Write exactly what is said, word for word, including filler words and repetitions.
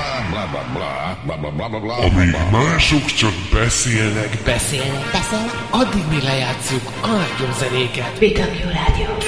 Amíg mások csak beszélnek, Beszélnek, Beszélnek? addig mi lejátszuk a legjobb zenéket. bé dupla vé Rádió.